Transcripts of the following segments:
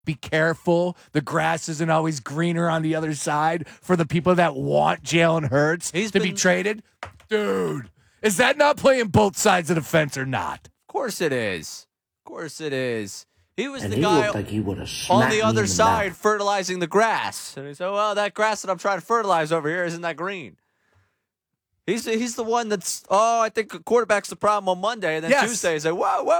be careful. The grass isn't always greener on the other side for the people that want Jalen Hurts to be traded. Dude, is that not playing both sides of the fence or not? Of course it is. Of course it is. He was and the he guy looked like he would have on the other the side mouth. fertilizing the grass. And he said, well, that grass that I'm trying to fertilize over here isn't that green. He's the one that's, I think the quarterback's the problem on Monday. And then Tuesday he's like,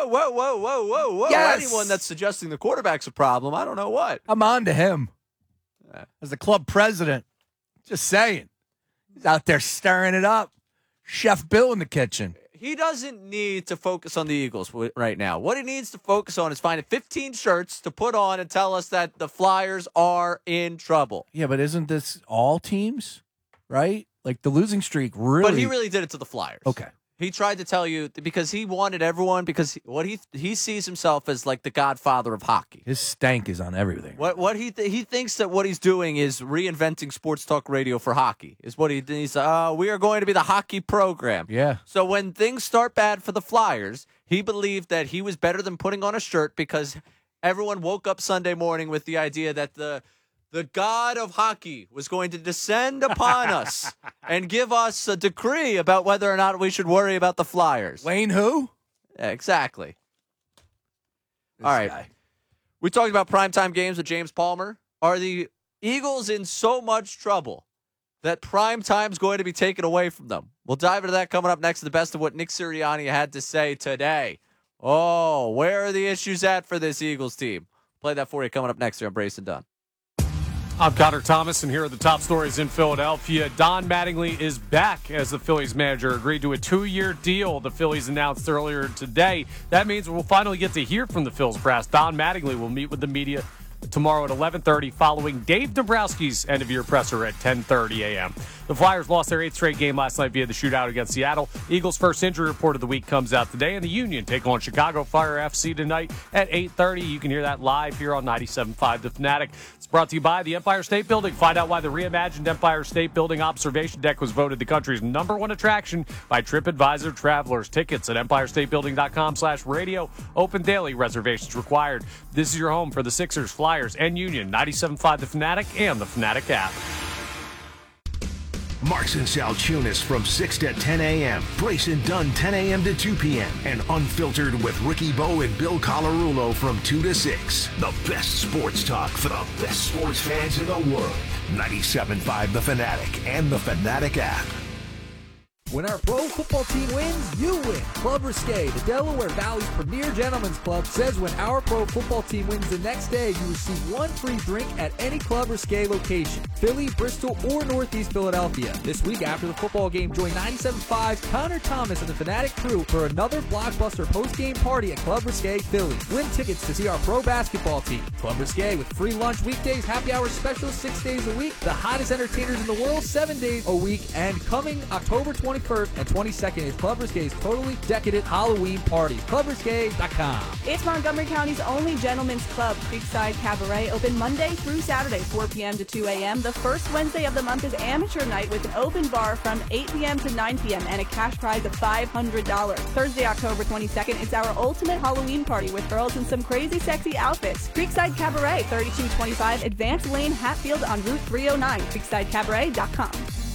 whoa. Yes. Anyone that's suggesting the quarterback's a problem, I don't know what. I'm on to him as the club president. Just saying. He's out there stirring it up. Chef Bill in the kitchen. He doesn't need to focus on the Eagles right now. What he needs to focus on is finding 15 shirts to put on and tell us that the Flyers are in trouble. Yeah, but isn't this all teams, right? Like the losing streak really. But he really did it to the Flyers. Okay. He tried to tell you because he wanted everyone because what he sees himself as like the godfather of hockey. His stank is on everything. What he thinks that what he's doing is reinventing sports talk radio for hockey. Is what he's we are going to be the hockey program. Yeah. So when things start bad for the Flyers, he believed that he was better than putting on a shirt because everyone woke up Sunday morning with the idea that the god of hockey was going to descend upon us and give us a decree about whether or not we should worry about the Flyers. Wayne who? Yeah, exactly. All right. Guy. We talked about primetime games with James Palmer. Are the Eagles in so much trouble that primetime's going to be taken away from them? We'll dive into that coming up next to the best of what Nick Sirianni had to say today. Oh, where are the issues at for this Eagles team? Play that for you coming up next here on Brace and Dunn. I'm Connor Thomas, and here are the top stories in Philadelphia. Don Mattingly is back as the Phillies manager, agreed to a 2-year deal the Phillies announced earlier today. That means we'll finally get to hear from the Phils brass. Don Mattingly will meet with the media tomorrow at 11:30 following Dave Dombrowski's end-of-year presser at 10:30 a.m. The Flyers lost their 8th straight game last night via the shootout against Seattle. Eagles' first injury report of the week comes out today, and the Union take on Chicago Fire FC tonight at 8:30. You can hear that live here on 97.5 The Fanatic. It's brought to you by the Empire State Building. Find out why the reimagined Empire State Building observation deck was voted the country's #1 attraction by TripAdvisor travelers. Tickets at empirestatebuilding.com/radio. Open daily. Reservations required. This is your home for the Sixers, Flyers, and Union. 97.5 The Fanatic and the Fanatic app. Marks and Salchunas from 6 to 10 a.m. Brace and Dunn 10 a.m. to 2 p.m. And Unfiltered with Ricky Bo and Bill Colarulo from 2 to 6. The best sports talk for the best sports fans in the world. 97.5 The Fanatic and the Fanatic app. When our pro football team wins, you win. Club Risque, the Delaware Valley's premier gentlemen's club, says when our pro football team wins the next day, you receive 1 free drink at any Club Risque location, Philly, Bristol, or Northeast Philadelphia. This week after the football game, join 97.5's Connor Thomas and the Fanatic crew for another blockbuster post-game party at Club Risque, Philly. Win tickets to see our pro basketball team. Club Risque with free lunch weekdays, happy hour specials 6 days a week, the hottest entertainers in the world 7 days a week, and coming October 21st and 22nd is Club Risque's totally decadent Halloween party. ClubRisque.com. It's Montgomery County's only gentlemen's club, Creekside Cabaret, open Monday through Saturday, 4 p.m. to 2 a.m. The first Wednesday of the month is amateur night with an open bar from 8 p.m. to 9 p.m. and a cash prize of $500. Thursday, October 22nd, it's our ultimate Halloween party with girls in some crazy sexy outfits. Creekside Cabaret, 3225 Advanced Lane, Hatfield on Route 309, creeksidecabaret.com.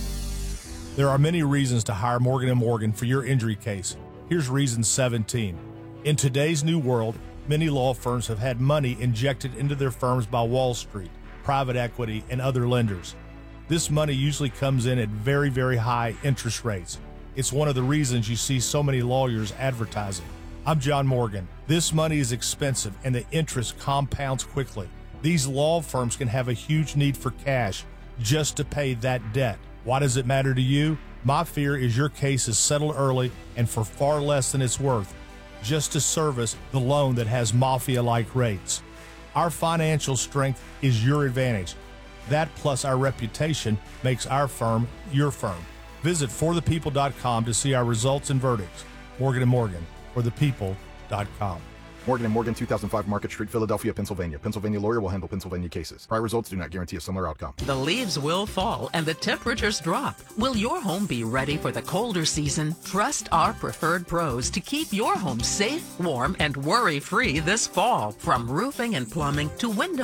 There are many reasons to hire Morgan & Morgan for your injury case. Here's reason 17. In today's new world, many law firms have had money injected into their firms by Wall Street, private equity, and other lenders. This money usually comes in at very, very high interest rates. It's one of the reasons you see so many lawyers advertising. I'm John Morgan. This money is expensive and the interest compounds quickly. These law firms can have a huge need for cash just to pay that debt. Why does it matter to you? My fear is your case is settled early and for far less than it's worth, just to service the loan that has mafia-like rates. Our financial strength is your advantage. That plus our reputation makes our firm your firm. Visit forthepeople.com to see our results and verdicts. Morgan & Morgan, forthepeople.com. Morgan & Morgan, 2005 Market Street, Philadelphia, Pennsylvania. Pennsylvania lawyer will handle Pennsylvania cases. Prior results do not guarantee a similar outcome. The leaves will fall and the temperatures drop. Will your home be ready for the colder season? Trust our preferred pros to keep your home safe, warm, and worry-free this fall. From roofing and plumbing to window